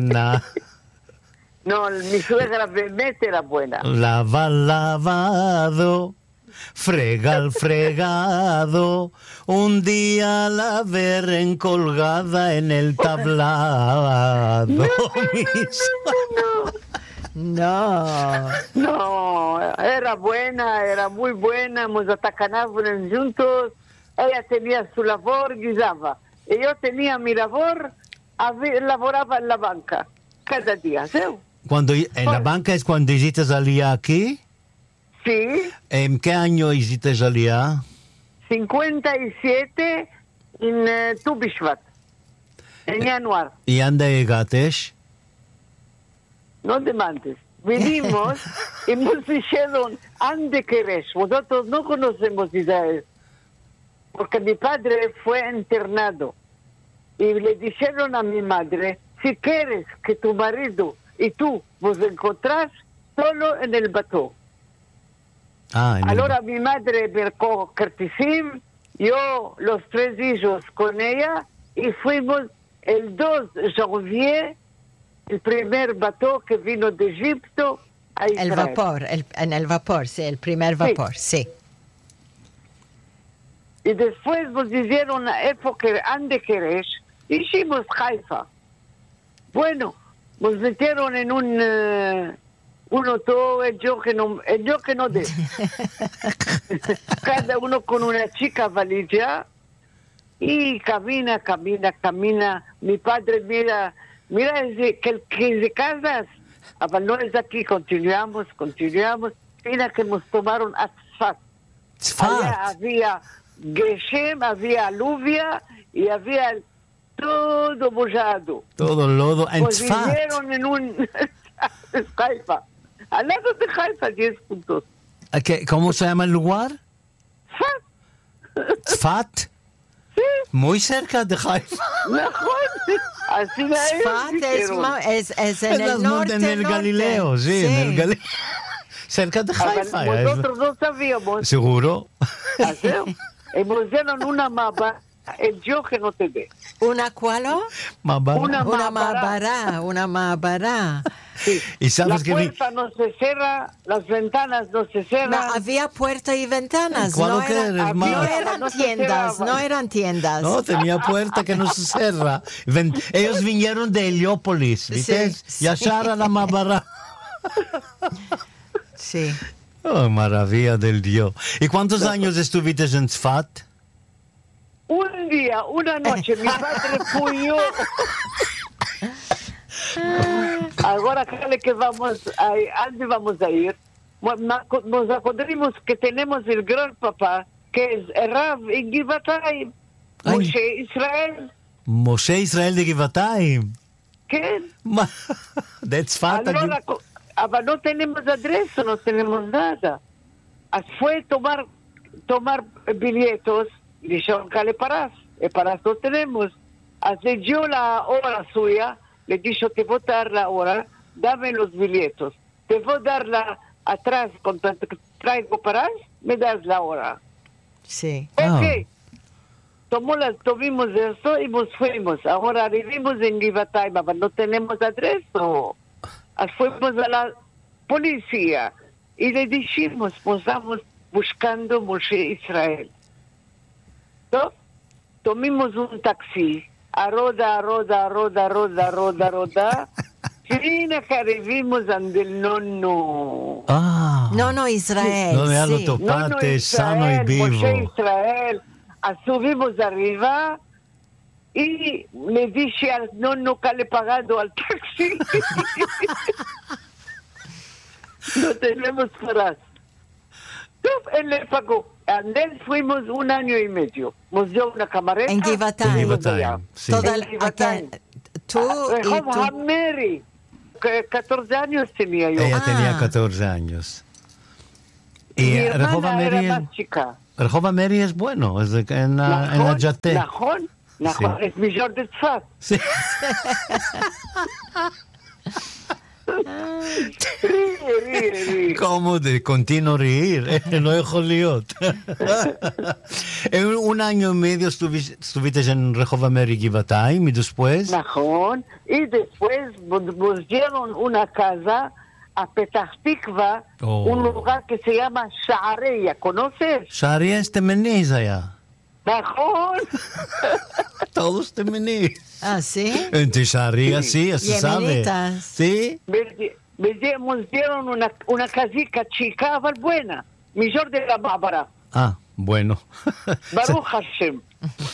buena. No, mi suegra realmente era buena. Lava al lavado, frega al fregado, un día la verán colgada en el tablado. No, era buena, era muy buena, nos atacaban juntos, ella tenía su labor, guisaba, y yo tenía mi labor, laboraba en la banca, cada día, ¿sí? Cuando en la banca es cuando hiciste salía aquí. Sí. ¿En qué año hiciste salía? 57 en Tu Bishvat, en januar. ¿Y dónde llegaste? No demandes. Vinimos y nos dijeron, ¿ande querés? Vosotros no conocemos Israel. Porque mi padre fue internado. Y le dijeron a mi madre, si quieres que tu marido y tú vos encontrás solo en el bató. Ahora mi madre mercó Kertisim, yo los 3 hijos con ella, y fuimos el 2 de janvier, el primer bató que vino de Egipto a Israel. El vapor, en el vapor, sí, el primer vapor, sí. Y después nos dijeron, época, ¿ande querés? Hicimos Haifa. Bueno, nos metieron en un hotel, yo que no de. Cada uno con una chica valilla y camina. Mi padre mira, que se casas. No es aquí, continuamos. Mira que nos tomaron a Tzfat. Allá había Geshem, había aluvia y había todo mojado. Todo lodo en Nos Tzfat. vivieron en un Haifa. Al lado de Haifa, 10 puntos. ¿Cómo se llama el lugar? Tzfat. Sí. Muy cerca de Haifa. Así la es en el norte. En el Galileo, sí. En el Galileo. Cerca de Haifa. Nosotros no sabíamos. ¿Seguro? Así. Y nos dieron una mapa, yo que no te ve. ¿Una cuál? Una mabará. Sí. Y sabes la puerta no se cierra, las ventanas no se cierran. No, había puerta y ventanas. No eran tiendas. No, tenía puerta que no se cierra. Ellos vinieron de Heliópolis, ¿viste? Sí. Yashar a la Mabará. Sí. Oh, maravilla del Dios. ¿Y cuántos años estuviste en Tzfat? Un día, una noche, mi padre fui yo. Ahora creo que vamos a ir. Nos acordamos que tenemos el gran papá, que es Rav en Givatayim, Moshe Israel. Moshe Israel de Givatayim. ¿Qué? De Tzfat. Ahora no tenemos adresa, no tenemos nada. Fue tomar billetes, dijeron que le parás. Y para eso tenemos. Así yo la hora suya, le dije, te voy a dar la hora, dame los billetes. Te voy a dar atrás, cuando traigo parás, me das la hora. Sí. Ok. Tomamos esto y nos fuimos. Ahora vivimos en Givatayim, pero no tenemos adresa. Fuimos a la policía y le dijimos, estamos buscando Moshe Israel. ¿No? Tomamos un taxi, roda. Fina que arrivimos ante el nono. Nono Israel. No me lo topate, sano y vivo. Moshe Israel. Subimos arriba y le dije al nono que le he pagado al taxi. No tenemos paras. Él le pagó. Andén fuimos 1 año y medio. Nos dio una camarera. En Givatayim. Sí. Tú y tú. Mary, 14 años tenía yo. Ella tenía 14 años. Y mi hermana Mary era más chica. Rehova Mary es bueno, es en la Yate. Najón, es mejor de Tzfat. Sí. ríe. ¿Cómo de continuo reír? No יכול להיות. un año y medio estuviste en Rehov Ameri Givatayim y después... נכון, y después pusieron una casa a Petah Tikva, Oh. un lugar que se llama Sha'areya, ¿conoces? Sharia es temenis allá. נכון. Todos temenis. Ah, ¿sí? En Sharia sí, se sabe. Yemenitas. Sí. Nos dieron una casita chica, pero buena, mejor de la Bárbara. Ah, bueno. Baruch Hashem.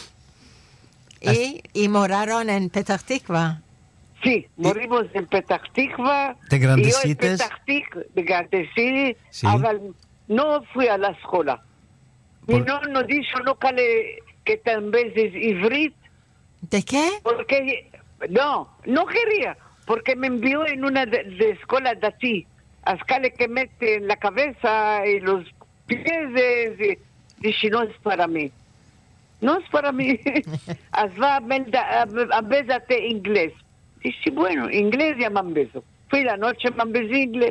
Y moraron en Petah Tikva. Sí, morimos en Petah Tikva. ¿Te grandecites? Y yo en Petah Tikva, grandecí, Sí. no fui a la escuela. Por- Mi no dijo nunca que tal vez es ivrit, ¿De qué? porque no quería, porque me envió en una de escuela de ti, a escala que mete en la cabeza y los pies, dije, no es para mí. No es para mí. Va a besarte inglés. Dije, bueno, inglés ya me han beso. Fui la noche, me han besado inglés.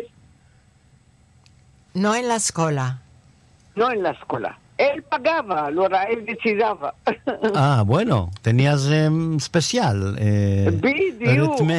No en la escuela. No en la escuela. Él pagaba, él decidía. Ah, bueno, tenías especial. בדיוק, ritme.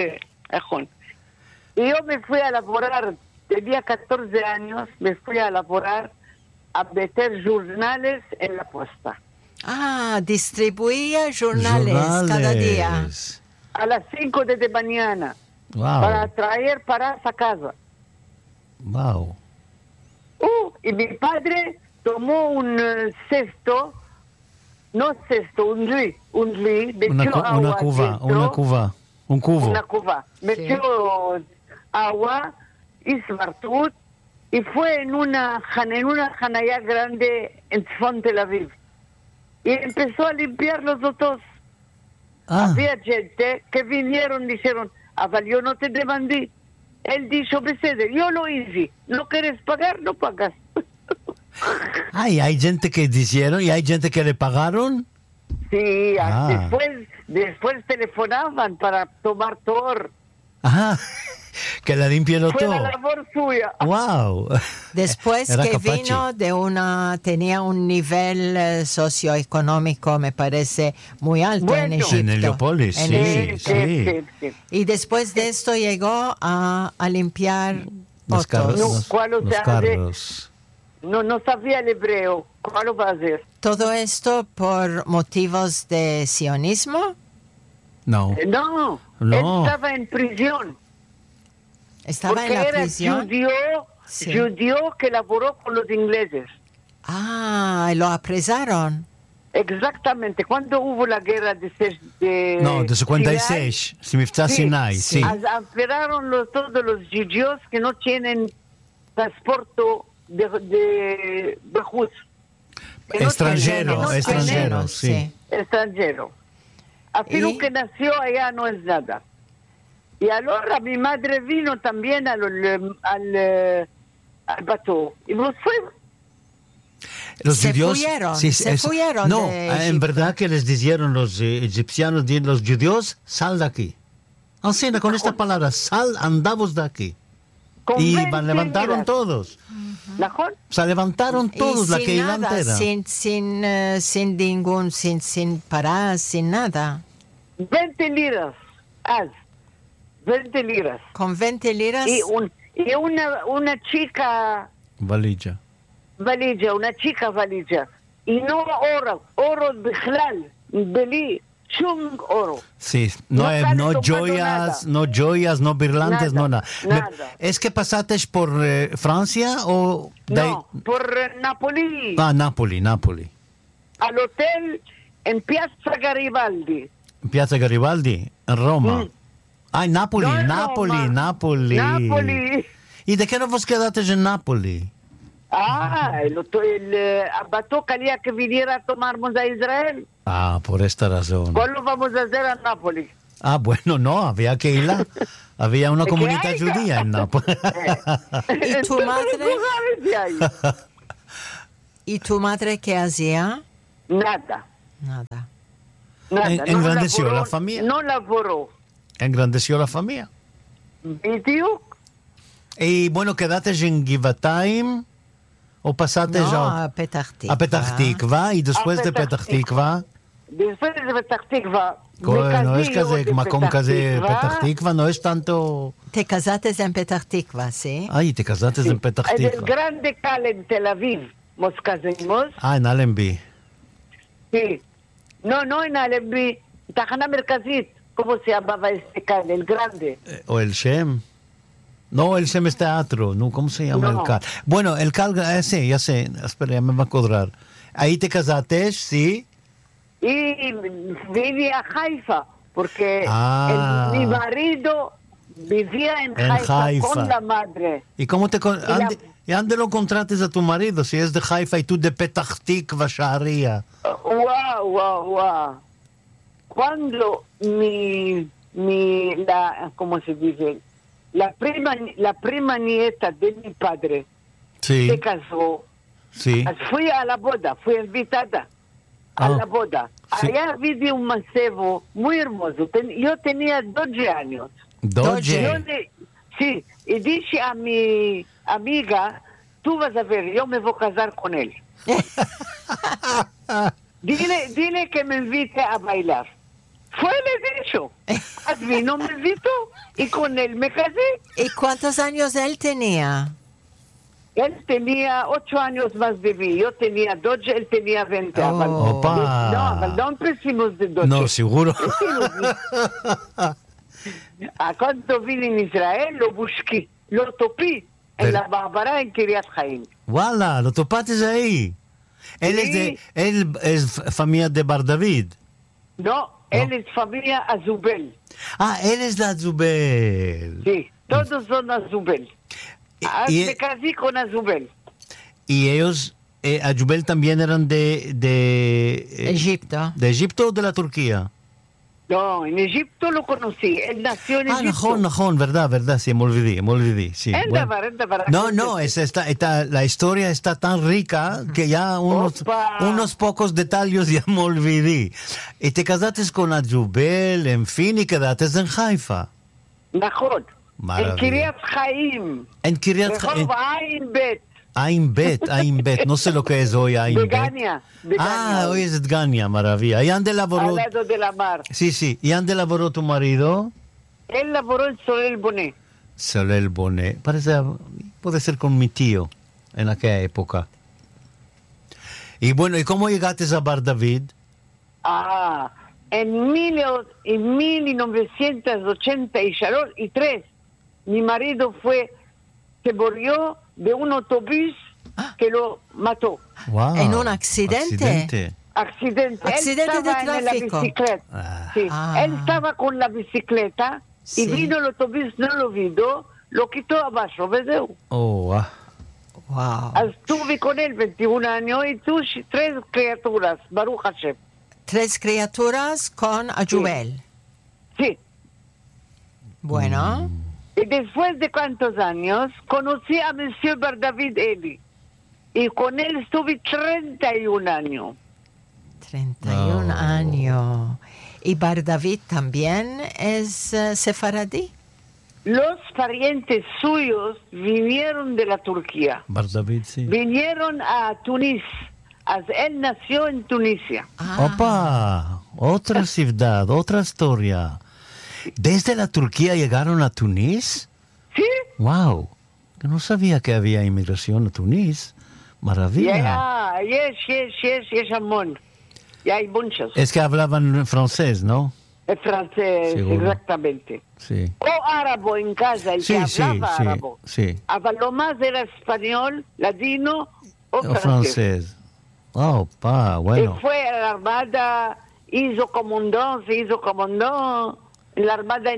Y yo me fui a laborar, tenía 14 años, me fui a laborar a meter jornales en la posta. Ah, distribuía jornales cada día. Jornales. A las 5 de la mañana, Wow. para traer para esa casa. Wow. Y mi padre tomó un cesto, un li, metió agua dentro, un cubo. una cuba, metió agua y smartut y fue en una janaya grande en Tzfon Tel Aviv. Y empezó a limpiar los otros. Ah, Había gente que vinieron y dijeron, yo no te demandé. Él dijo, besede, yo lo hice. ¿No quieres pagar? No pagas. ay, hay gente que dijeron y hay gente que le pagaron. Sí, Ah. después telefonaban para tomar tor. Ajá, que la limpie Fue todo. la labor suya. Wow. Después Era que capace. vino tenía un nivel socioeconómico, me parece, muy alto en Bueno. Egipto. En Heliópolis, En sí, Egipto. sí. Y después de esto llegó a limpiar Los carros. autos. No, ¿cuál Los sea carros. No sabía el hebreo. ¿Cuál lo va a hacer? Todo esto por motivos de sionismo. No. No, No. él estaba en prisión. Estaba Porque en la era prisión. Sí. judío que laboró con los ingleses. Ah, lo apresaron. Exactamente. Cuando hubo la guerra de No, de 56. Simifta Sinai, sí. Amperaron todos los judíos que no tienen pasaporte de Bejuz. Extranjeros, sí. Extranjero. Afirmo ¿Y? que nació allá no es nada. Y ahora mi madre vino también al Bató. Y nos fuimos. Los Se judíos fueron, sí, se fueron No, de en Egipto. verdad que les dijeron los egipcianos, los judíos, sal de aquí. Así, con esta palabra, sal, andamos de aquí. Con Y 20 levantaron liras. todos. ¿Najón? O sea, levantaron todos Y la sin que nada, entera. sin parar, sin nada. 20 liras. 20 liras. Con 20 liras. Y una chica Valilla. valija, una chica valija. Y no oro בכלל, בלי שום oro. Sí, No no, sale no tomando joyas, nada. no joyas, no birlantes, Nada, no nada. nada. ¿Es que pasaste por Francia o de ahí? No, por Napoli, Nápoli. al hotel en Piazza Garibaldi. Piazza Garibaldi, en Roma. Ay, Nápoli, No en Nápoli, Roma. Nápoli. Napoli. ¿Y de qué no vos quedaste en Nápoli? El Abató quería que viniera a tomarnos a Israel. Ah, por esta razón. ¿Cuál lo vamos a hacer a Nápoles? Ah, bueno, no, había que ir. Había una ¿De qué comunidad hay? judía en Nápoles. ¿Y tu madre? ¿Tú sabes de ahí? ¿Y tu madre qué hacía? Nada. Nada. Engrandeció laboró, la familia. No laboró. Engrandeció la familia. ¿Y tío? Y bueno, quedaste en Givatayim. ¿O pasaste No, ya a Petah Tikva. a Petah Tikva y después A de Petah Petah Tikva? después de Petah Tikva, No es yo que מקום Petah כזה, Tikva. פתח תקווה, no es tanto... Te casaste en Petah Tikva, ¿sí? Ay, te casaste en Petah En el Tikva. Grande Cal en Tel Aviv nos casamos. En Allenby. Sí. No en Allenby, Tajana Merkazit. ¿Cómo se llamaba este Cal? El Grande. ¿O el Shem? No, el Shem es teatro. No, ¿cómo se llama No. el Cal? Bueno, el Cal, ya sé. Espera, ya me va a acordar. Ahí te casaste, sí. Y vine a Haifa, porque mi marido vivía en Haifa con la madre. ¿Y cómo te... la- ¿Y dónde lo contrates a tu marido? Si es de Haifa y tú de Petah Tikva, Sharia. Wow. Cuando ¿cómo se dice? La prima nieta de mi padre Sí, se casó. sí. Fui a la boda, fui invitada a la boda. Sí. Allá viví un mancebo muy hermoso. Yo tenía 12 años. Doge. Sí, y dije a mi amiga, tú vas a ver, yo me voy a casar con él. Dile que me invite a bailar. Fue le dicho. Vino, me invitó y con él me casé. ¿Y cuántos años él tenía? Él tenía 8 años más de mí. Yo tenía 12, él tenía 20. Oh. Opa. No empecemos de 12. No, seguro. Cuando vine en Israel, lo busqué, lo topé en la Bárbara, en Kiryat Jaim. Wala, lo topaste ahí. Sí. Él es familia de Bar David. No, él es familia Azubel. Él es la Zubel. Sí, todos son Azubel. Y- Me casé con Azubel. Y ellos, Ayubel también eran de Egipto. ¿De Egipto o de la Turquía? No, en Egipto lo conocí. Él nació en Egipto. נכון, verdad, sí, me olvidé, sí. En Bueno. Davar. No, la historia está tan rica que ya Opa. unos pocos detalles ya me olvidé. Y te casaste con Ayubel, en fin, y quedaste en Haifa. נכון. Maravilla. En Kiryat Jaim. En Kiryat רחוב עין בית. Ain Bet, no sé lo que es hoy Ain Bet. Begania. Hoy es Gania, maravilla. ¿Y dónde laboró? Al lado de la mar. Sí. ¿Y dónde laboró tu marido? Él laboró en Solel Bonet. Solel Bonet. Puede ser con mi tío en aquella época. Y bueno, ¿y cómo llegaste a Bar David? En 1983, mi marido se murió de un autobús que lo mató. Wow. ¿En un accidente? Accidente. Accidente Él estaba de en la tráfico. bicicleta. Sí. Ah. Él estaba con la bicicleta y Sí. vino el autobús, no lo vio, lo quitó abajo, ¿ves? Wow. Estuve con él 21 años y tuve 3 criaturas, Baruch Hashem. 3 criaturas con Ayubel. Sí. Bueno, Y después de cuántos años, conocí a Monsieur Bar David Eli. Y con él estuve 31 años. 31 años. ¿Y Bar David también es sefaradí? Los parientes suyos vinieron de la Turquía. Bar David, sí. Vinieron a Tunis. Él nació en Tunisia. Opa, otra ciudad, otra historia. ¿Desde la Turquía llegaron a Tunís? ¿Sí? Wow, yo no sabía que había inmigración a Tunís. Maravilla. Yes, amor. Y hay muchos. Es que hablaban francés, ¿no? Es francés, Seguro. exactamente. Sí. O árabe en casa, el que hablaba árabe. Sí. Lo más era español, ladino o O francés. Pa, bueno. Y fue a la armada, hizo comandante en la armada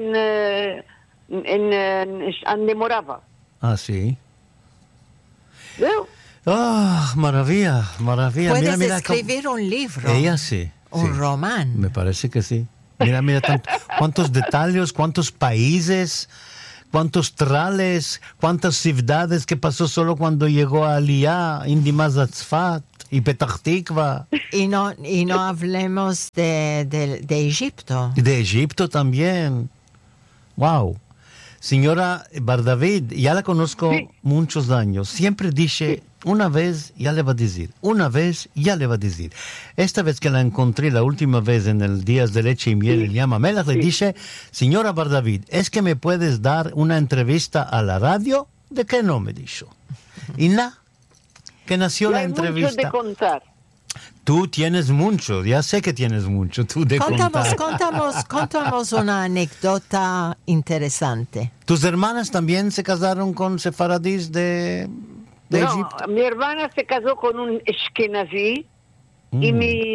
en Demorava. Sí. ¿Veo? Maravilla. Puedes Mira, escribir un libro, ella sí. un sí. román. Me parece que sí. Mira, cuántos detalles, cuántos países, cuántos trales, cuántas ciudades que pasó solo cuando llegó a Aliyah, Indimaz-Tzfat y Petah Tikva. Y no hablemos de Egipto. Y de Egipto también. Wow. Señora Bardavid, ya la conozco Sí. muchos años. Siempre dice, una vez ya le va a decir, una vez ya le va a decir. Esta vez que la encontré la última vez en el Días de Leche y Miel en Llama Melach, le dice, señora Bardavid, ¿es que me puedes dar una entrevista a la radio? ¿De qué no? Me dijo. Y nada, que nació Y la hay mucho de entrevista. contar. Tú tienes mucho, ya sé que tienes mucho, tú de contar. Contamos una anécdota interesante. ¿Tus hermanas también se casaron con sefaradís de No, Egipto? mi hermana se casó con un Ashkenazí y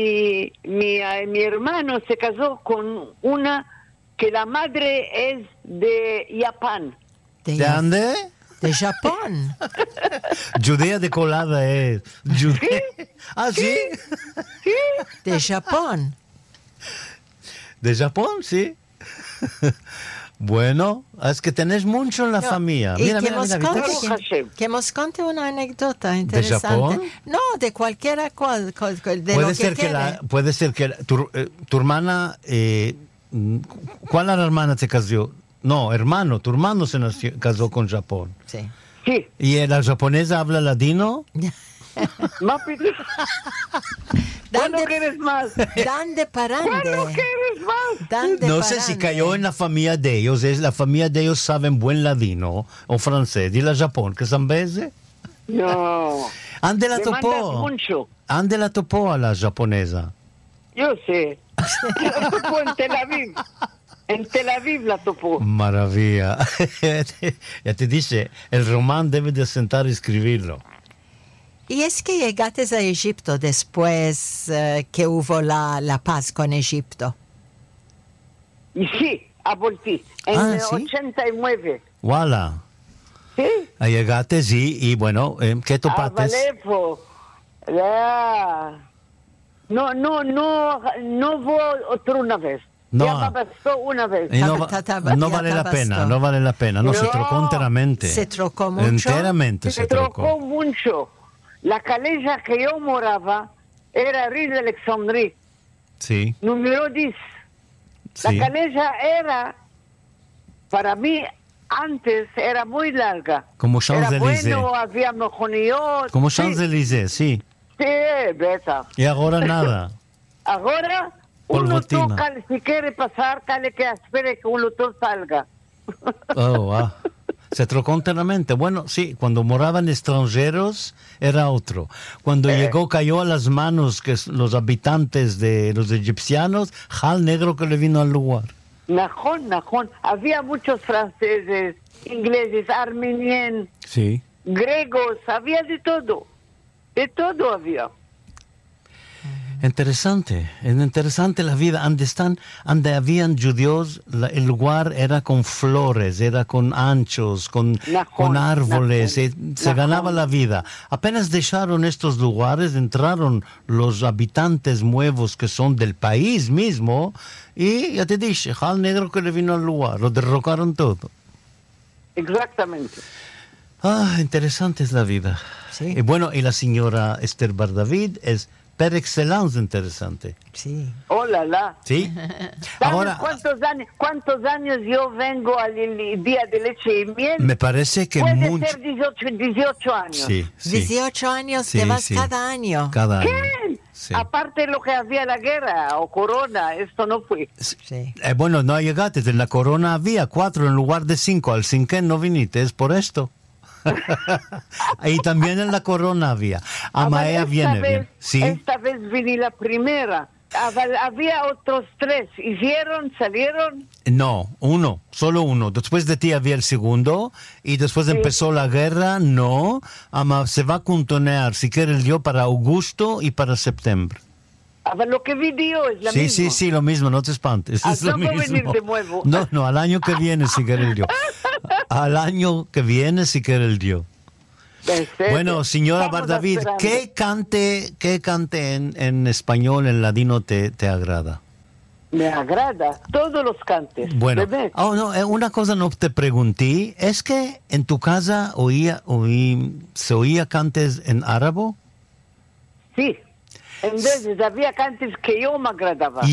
mi hermano se casó con una que la madre es de Japón. ¿De dónde? De Japón. Judea de colada es. Judea. ¿Ah, sí? De Japón. ¿De Japón? Sí. Bueno, es que tenés mucho en la familia. Y Mira, que mira, nos mira, conte, ¿viste? Hashem. que nos conte una anécdota interesante. Japón? No, de cualquiera cual, de Puede lo ser que puede ser que tu hermana, ¿cuál hermana se casó? No, hermano, tu hermano casó con Japón. Sí. Sí, ¿Y la japonesa habla ladino? más ¿Cuándo quieres más? Dan de ¿Cuándo parande. quieres más? Dan de No sé parande. si cayó en la familia de ellos. La familia de ellos saben buen ladino o francés. ¿Y la Japón, que son veces? No. ¿Ande la Me mandas topó? mucho. ¿Ande la topó a la japonesa? Yo sé. La topó en Tel Aviv. En Tel Aviv la topó. Maravilla. Ya te dice, el román debe de sentar y escribirlo. Y es que llegaste a Egipto después que hubo la paz con Egipto. Y sí, volví. En Ah, el ¿sí? 89. Voilà. ¿Sí? Ahí llegaste, sí, y bueno, ¿qué A topates? Alepo. Ya. No voy otra una vez. No. Ya me bastó una vez. Y no, no Ya vale te la bastó. pena, no vale la pena. No, se No. trocó enteramente. ¿Se trocó mucho? Enteramente Se se trocó. trocó mucho. La calleja que yo moraba era Rue de Alexandrie, Sí, número 10. La sí. calleja era, para mí, antes era muy larga. Como Era Champs-Élysées. bueno, había mojonillos. Como sí, Champs-Élysées, sí. sí, beta. Y ahora nada. Ahora, Polvotina. uno toca, si quiere pasar, cale que espere que un lotor salga. Oh, ah. Se trocó enteramente. Bueno, sí, cuando moraban extranjeros era otro. Cuando llegó, cayó a las manos que los habitantes de los egipcianos, Jal negro que le vino al lugar. Najón. Había muchos franceses, ingleses, armenios, Sí. griegos, había de todo. De todo había. Interesante, es interesante la vida. Donde habían judíos, el lugar era con flores, era con anchos, con árboles, se ganaba la vida. Apenas dejaron estos lugares, entraron los habitantes nuevos que son del país mismo, y ya te dije, Jal negro que le vino al lugar, lo derrocaron todo. Exactamente. Ah, interesante es la vida. Sí. Y bueno, y la señora Esther Bardavid es per excelencia interesante. Sí. Hola, la. ¿Sí? ¿Sabes Ahora, cuántos años yo vengo al Día de Leche y Miel? me parece que Puede mucho... ser 18 años. Sí, sí. 18 años Sí, te vas sí. cada año. Cada año. ¿Qué? Sí. Aparte de lo que había la guerra o corona, esto no fue. Sí. Bueno, no llegaste. En la corona había 4 en lugar de 5. Al 5 no viniste, es por esto. Y también en la corona había. Amaea Esta viene vez- bien. Sí. Esta vez vine la primera. Había otros 3. ¿Hicieron? ¿Salieron? No, uno, solo uno. Después de ti había el segundo y después empezó la guerra. No, se va a contonear, si quiere el Dios, para Augusto y para septiembre. Lo que vi yo es la Sí, misma. sí, lo mismo, no te espantes. Es lo no puedo mismo. venir de nuevo. No, al año que viene, si quiere el Dios. Al año que viene, si quiere el Dios. Bueno, señora Estamos Bardavid, esperando. ¿qué cante en español, en ladino te agrada? Me agrada todos los cantes. Bueno, Bebé. una cosa no te pregunté, ¿es que en tu casa se oía cantes en árabe? Sí. En veces había cantes que yo me agradaban.